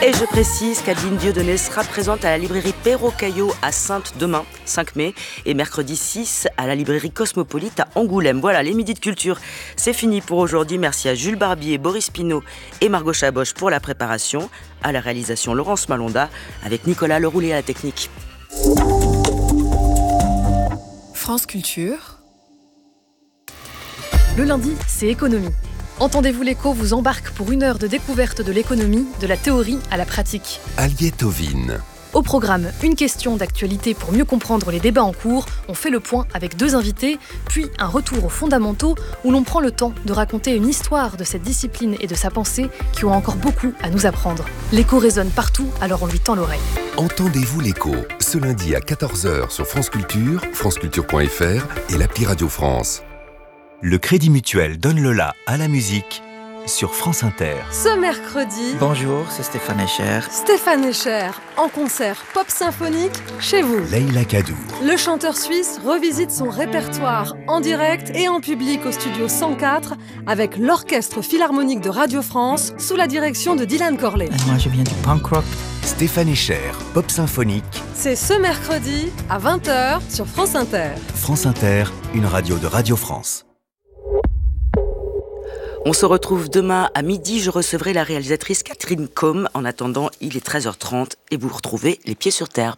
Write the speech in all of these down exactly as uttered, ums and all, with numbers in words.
Et je précise qu'Adeline Dieudonné sera présente à la librairie Perrot-Caillot à Saintes demain, cinq mai, et mercredi six à la librairie Cosmopolite à Angoulême. Voilà, les Midis de Culture, c'est fini pour aujourd'hui. Merci à Jules Barbier, Boris Pinault et Margot Chaboch pour la préparation. À la réalisation, Laurence Malonda, avec Nicolas Leroulet à la technique. France Culture. Le lundi, c'est économie. Entendez-vous l'écho vous embarque pour une heure de découverte de l'économie, de la théorie à la pratique. Aliette Ovine. Au programme, une question d'actualité pour mieux comprendre les débats en cours. On fait le point avec deux invités, puis un retour aux fondamentaux où l'on prend le temps de raconter une histoire de cette discipline et de sa pensée qui ont encore beaucoup à nous apprendre. L'écho résonne partout, alors on lui tend l'oreille. Entendez-vous l'écho, ce lundi à quatorze heures sur France Culture, franceculture point f r et l'appli Radio France. Le Crédit Mutuel donne le la à la musique sur France Inter. Ce mercredi... Bonjour, c'est Stéphane Escher. Stéphane Escher, en concert pop symphonique chez vous. Leïla Kadour. Le chanteur suisse revisite son répertoire en direct et en public au studio cent quatre avec l'Orchestre Philharmonique de Radio France sous la direction de Dylan Corley. Et moi, je viens du punk rock. Stéphane Escher, pop symphonique. C'est ce mercredi à vingt heures sur France Inter. France Inter, une radio de Radio France. On se retrouve demain à midi. Je recevrai la réalisatrice Catherine Combe. En attendant, il est treize heures trente et vous retrouvez les pieds sur terre.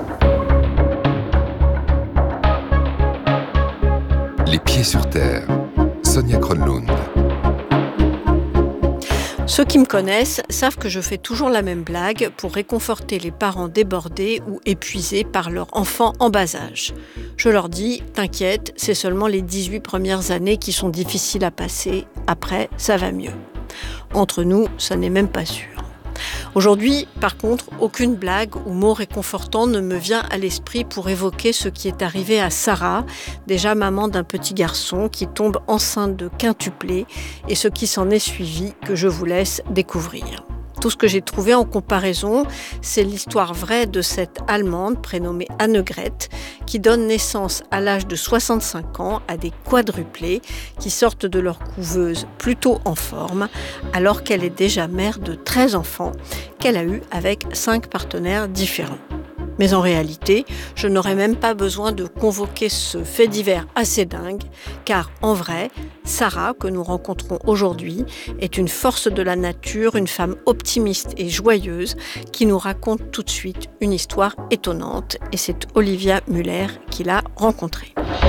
Les pieds sur terre. Sonia Kronlund. Ceux qui me connaissent savent que je fais toujours la même blague pour réconforter les parents débordés ou épuisés par leur enfant en bas âge. Je leur dis, t'inquiète, c'est seulement les dix-huit premières années qui sont difficiles à passer, après ça va mieux. Entre nous, ça n'est même pas sûr. Aujourd'hui, par contre, aucune blague ou mot réconfortant ne me vient à l'esprit pour évoquer ce qui est arrivé à Sarah, déjà maman d'un petit garçon qui tombe enceinte de quintuplé, et ce qui s'en est suivi que je vous laisse découvrir. Tout ce que j'ai trouvé en comparaison, c'est l'histoire vraie de cette Allemande prénommée Annegret, qui donne naissance à l'âge de soixante-cinq ans à des quadruplés qui sortent de leur couveuse plutôt en forme, alors qu'elle est déjà mère de treize enfants qu'elle a eus avec cinq partenaires différents. Mais en réalité, je n'aurais même pas besoin de convoquer ce fait divers assez dingue, car en vrai, Sarah, que nous rencontrons aujourd'hui, est une force de la nature, une femme optimiste et joyeuse, qui nous raconte tout de suite une histoire étonnante, et c'est Olivia Muller qui l'a rencontrée.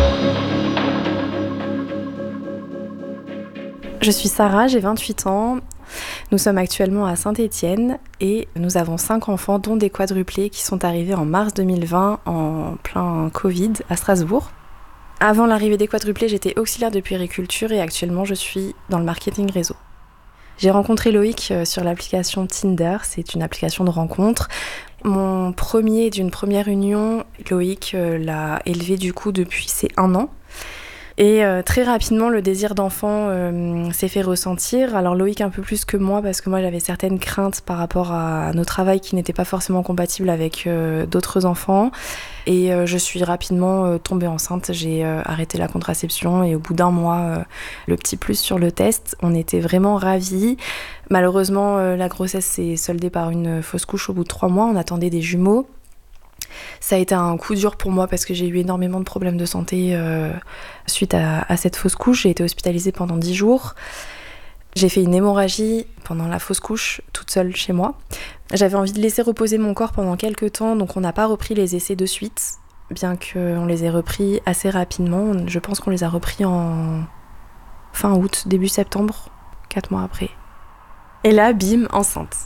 Je suis Sarah, j'ai vingt-huit ans. Nous sommes actuellement à Saint-Étienne et nous avons cinq enfants, dont des quadruplés qui sont arrivés en mars deux mille vingt en plein Covid à Strasbourg. Avant l'arrivée des quadruplés, j'étais auxiliaire de puériculture et actuellement je suis dans le marketing réseau. J'ai rencontré Loïc sur l'application Tinder, c'est une application de rencontre. Mon premier d'une première union, Loïc l'a élevé du coup depuis ses un an. Et euh, très rapidement, le désir d'enfant euh, s'est fait ressentir. Alors Loïc un peu plus que moi, parce que moi j'avais certaines craintes par rapport à nos travails qui n'étaient pas forcément compatibles avec euh, d'autres enfants. Et euh, je suis rapidement euh, tombée enceinte. J'ai euh, arrêté la contraception et au bout d'un mois, euh, le petit plus sur le test. On était vraiment ravis. Malheureusement, euh, la grossesse s'est soldée par une fausse couche au bout de trois mois. On attendait des jumeaux. Ça a été un coup dur pour moi parce que j'ai eu énormément de problèmes de santé euh, suite à, à cette fausse couche. J'ai été hospitalisée pendant dix jours. J'ai fait une hémorragie pendant la fausse couche, toute seule chez moi. J'avais envie de laisser reposer mon corps pendant quelques temps, donc on n'a pas repris les essais de suite, bien qu'on les ait repris assez rapidement. Je pense qu'on les a repris en fin août, début septembre, quatre mois après. Et là, bim, enceinte.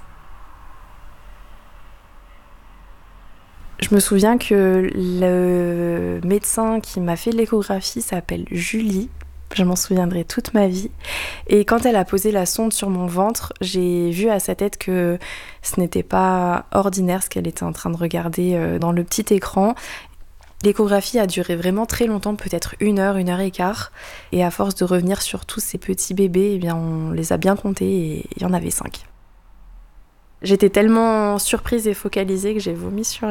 Je me souviens que le médecin qui m'a fait l'échographie s'appelle Julie. Je m'en souviendrai toute ma vie. Et quand elle a posé la sonde sur mon ventre, j'ai vu à sa tête que ce n'était pas ordinaire ce qu'elle était en train de regarder dans le petit écran. L'échographie a duré vraiment très longtemps, peut-être une heure, une heure et quart. Et à force de revenir sur tous ces petits bébés, eh bien on les a bien comptés et il y en avait cinq. J'étais tellement surprise et focalisée que j'ai vomi sur